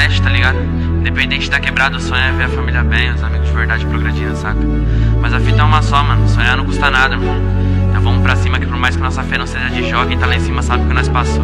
fortalece, tá ligado? Independente da quebrada, o sonho é ver a família bem, os amigos de verdade progredindo, saca? Mas a fita é uma só, mano, sonhar não custa nada, mano. Então vamos pra cima, que por mais que nossa fé não seja de jogo, quem tá lá em cima sabe o que nós passou.